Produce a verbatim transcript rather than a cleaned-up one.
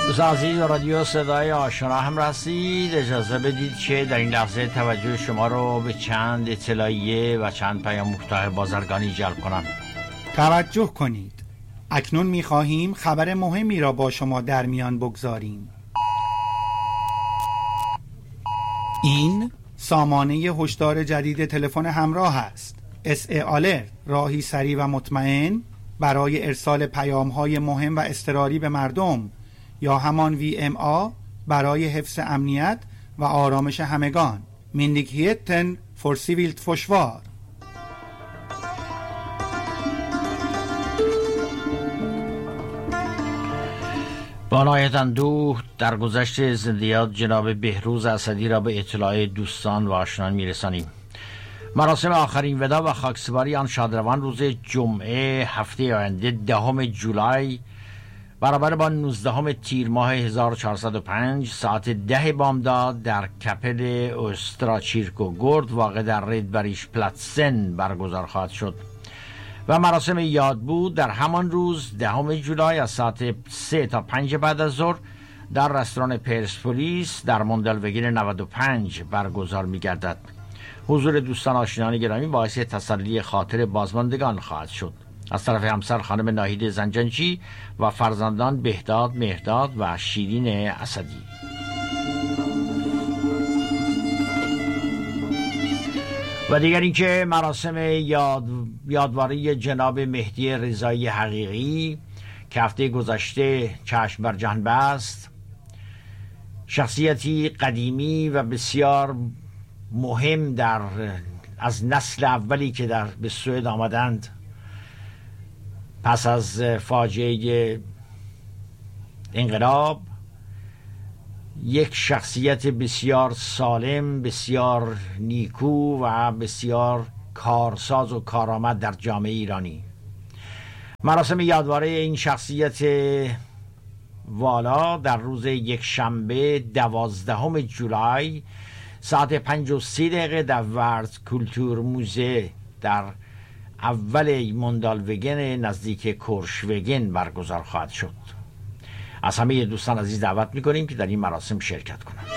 دوستان عزیز رادیو صدای آشنا هم رسید. اجازه بدید که در این لحظه توجه شما رو به چند اطلاعیه و چند پیام کوتاه بازرگانی جلب کنم. توجه کنید، اکنون می‌خواهیم خبر مهمی را با شما در میان بگذاریم. این سامانه هشدار جدید تلفن همراه است. اس ای آلرت، راهی سریع و مطمئن برای ارسال پیام‌های مهم و اضطراری به مردم، یا همان وی ام آ برای حفظ امنیت و آرامش همگان. Myndigheten för civilt försvar. با نهایت اندوه در گذشت زندیات جناب بهروز اسدی را به اطلاع دوستان و آشنایان میرسانیم. مراسم آخرین ودا و خاکسپاری آن شادروان روز جمعه هفته آینده دهم جولای برابر با نوزدهم تیر ماه هزار و چهارصد و پنج ساعت ده بامداد در کپل اوستراچیرکوگورد واقع در ریدبریش پلاتسن برگزار خواهد شد و مراسم یادبود در همان روز دهم جولای از ساعت سه تا پنج بعد از ظهر در رستوران پرسپولیس در موندلوگین نود و پنج برگزار می گردد. حضور دوستان آشنایان گرامی باعث تسلی خاطر بازماندگان خواهد شد. از طرف همسر خانم ناهید زنجانچی و فرزندان بهداد، مهداد و شیرین اسدی. و دیگر اینکه مراسم یاد یادواری جناب مهدی رضایی حقیقی که هفته گذشته چشم بر جهان بست، شخصیتی قدیمی و بسیار مهم در از نسل اولی که در به سوئد آمدند پس از فاجعه انقلاب، یک شخصیت بسیار سالم، بسیار نیکو و بسیار کارساز و کارآمد در جامعه ایرانی. مراسم یادواره این شخصیت والا در روز یک شنبه دوازدهم جولای ساعت پنج و سی دقیقه در ورز کولتور موزه در اول موندالوگن نزدیک کورشوگن برگزار خواهد شد. از همه دوستان عزیز دعوت می‌کنیم که در این مراسم شرکت کنند.